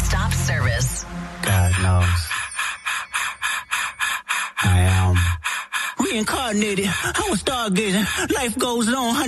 nonstop service. God knows. I am reincarnated. I was stargazing. Life goes on.